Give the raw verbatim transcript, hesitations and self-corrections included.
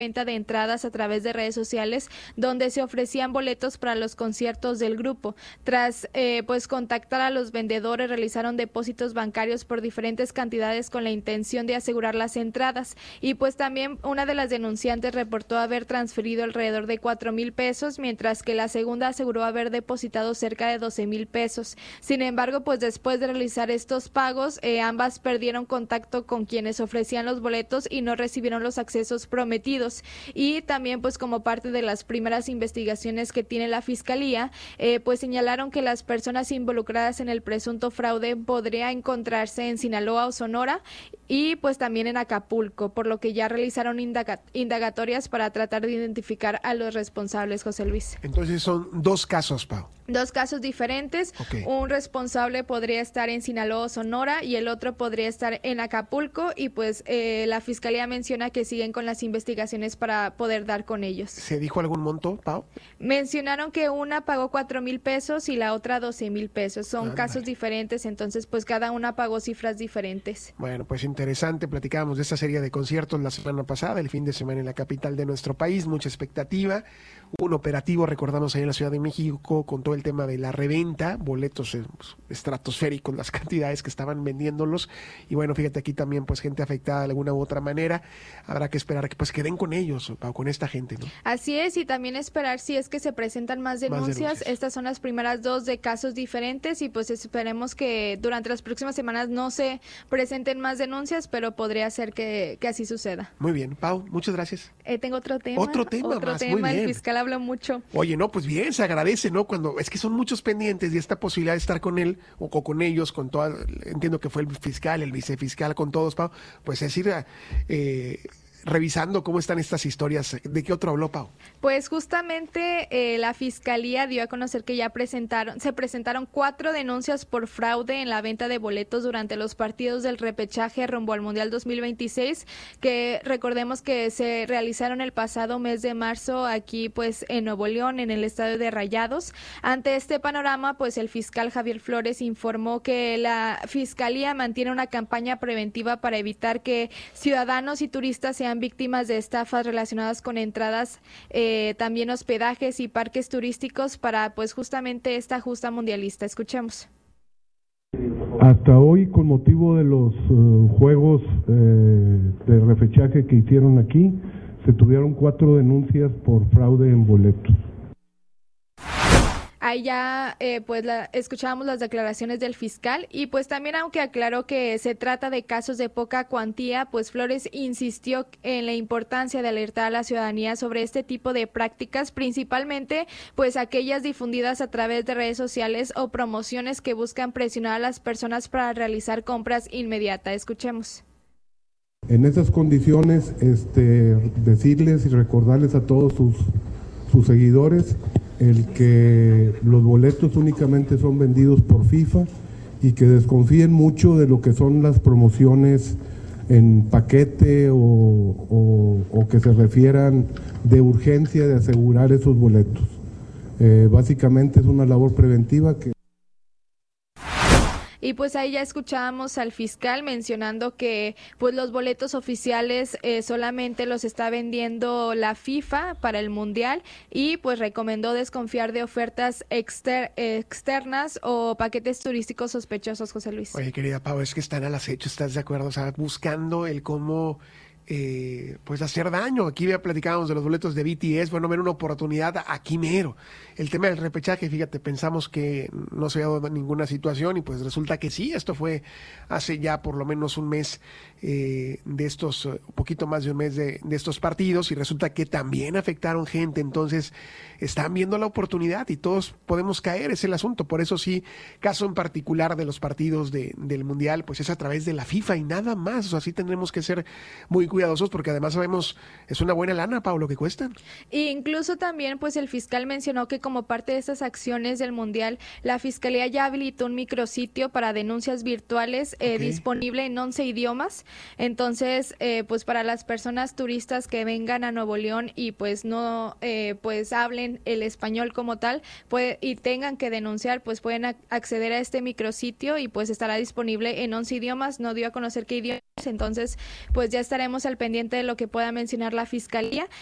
venta de entradas a través de redes sociales donde se ofrecían boletos para los conciertos del grupo. Tras eh, pues contactar a los vendedores, realizaron depósitos bancarios por diferentes cantidades con la intención de asegurar las entradas. Y pues también una de las denunciantes reportó haber transferido alrededor de cuatro mil pesos, mientras que la segunda aseguró haber depositado cerca de doce mil pesos. Sin embargo, pues después de realizar estos pagos, eh, ambas perdieron contacto con quienes ofrecían los boletos y no recibieron los accesos prometidos. Y también, pues como parte de las primeras investigaciones que tiene la Fiscalía, eh, pues señalaron que las personas involucradas en el presunto fraude podría encontrarse en Sinaloa o Sonora y pues también en Acapulco, por lo que ya realizaron indaga- indagatorias para tratar de identificar a los responsables, José Luis. Entonces son dos casos, Pau. Dos casos diferentes. Okay. Un responsable podría estar en Sinaloa o Sonora y el otro podría estar en Acapulco, y pues eh, la Fiscalía menciona que siguen con las investigaciones para poder dar con ellos. ¿Se dijo algún monto, Pau? Mencionaron que una pagó cuatro mil pesos y la otra doce mil pesos. Son Ah, casos vale. diferentes, entonces pues cada una pagó cifras diferentes. Bueno, pues interesante. Platicábamos de esa serie de conciertos la semana pasada, el fin de semana en la capital de nuestro país, mucha expectativa. Un operativo, recordamos, ahí en la Ciudad de México con todo el tema de la reventa, boletos eh, estratosféricos, las cantidades que estaban vendiéndolos. Y bueno, fíjate aquí también pues gente afectada de alguna u otra manera. Habrá que esperar que pues queden con ellos, Pau, con esta gente, ¿no? Así es, y también esperar si es que se presentan más denuncias. Más denuncias. Estas son las primeras dos de casos diferentes y pues esperemos que durante las próximas semanas no se presenten más denuncias, pero podría ser que, que así suceda. Muy bien, Pau, muchas gracias. Eh, tengo otro tema. Otro tema Otro más, tema, muy bien. El fiscal habló mucho. Oye, no, pues bien, se agradece, ¿no? Cuando es que son muchos pendientes y esta posibilidad de estar con él o co- con ellos, con toda, entiendo que fue el fiscal, el vicefiscal, con todos, Pau, pues es ir eh, revisando cómo están estas historias. ¿De qué otro habló, Pau? Pues justamente eh, la Fiscalía dio a conocer que ya presentaron, se presentaron cuatro denuncias por fraude en la venta de boletos durante los partidos del repechaje rumbo al Mundial dos mil veintiséis, que recordemos que se realizaron el pasado mes de marzo aquí pues en Nuevo León, en el estadio de Rayados. Ante este panorama, pues el fiscal Javier Flores informó que la Fiscalía mantiene una campaña preventiva para evitar que ciudadanos y turistas sean víctimas de estafas relacionadas con entradas, eh, también hospedajes y parques turísticos para pues justamente esta justa mundialista. Escuchemos. Hasta hoy, con motivo de los uh, juegos eh, de repechaje que hicieron aquí, se tuvieron cuatro denuncias por fraude en boletos. Ahí ya eh, pues la, escuchábamos las declaraciones del fiscal y pues también, aunque aclaró que se trata de casos de poca cuantía, pues Flores insistió en la importancia de alertar a la ciudadanía sobre este tipo de prácticas, principalmente pues aquellas difundidas a través de redes sociales o promociones que buscan presionar a las personas para realizar compras inmediatas. Escuchemos. En esas condiciones, este, decirles y recordarles a todos sus, sus seguidores el que los boletos únicamente son vendidos por FIFA y que desconfíen mucho de lo que son las promociones en paquete o, o, o que se refieran de urgencia de asegurar esos boletos. Eh, básicamente es una labor preventiva que... Y pues ahí ya escuchábamos al fiscal mencionando que pues los boletos oficiales eh, solamente los está vendiendo la FIFA para el Mundial y pues recomendó desconfiar de ofertas exter externas o paquetes turísticos sospechosos, José Luis. Oye, querida Pau, es que están al acecho, ¿estás de acuerdo? O sea, buscando el cómo... Eh, pues hacer daño. Aquí ya platicábamos de los boletos de B T S, bueno, ver una oportunidad aquí mero. El tema del repechaje, fíjate, pensamos que no se había dado ninguna situación y pues resulta que sí, esto fue hace ya por lo menos un mes eh, de estos, un poquito más de un mes de, de estos partidos y resulta que también afectaron gente, entonces están viendo la oportunidad y todos podemos caer, es el asunto. Por eso sí, caso en particular de los partidos de, del Mundial, pues es a través de la FIFA y nada más, o sea, sí tendremos que ser muy cuidadosos porque además sabemos, es una buena lana, Pablo, que cuestan. E incluso también, pues el fiscal mencionó que como parte de estas acciones del Mundial, la Fiscalía ya habilitó un micrositio para denuncias virtuales eh, Okay. disponible en once idiomas. Entonces, eh, pues para las personas turistas que vengan a Nuevo León y pues no, eh, pues hablen el español como tal, pues, y tengan que denunciar, pues pueden ac acceder a este micrositio y pues estará disponible en once idiomas. No dio a conocer qué idiomas, entonces pues ya estaremos estaremos al pendiente de lo que pueda mencionar la Fiscalía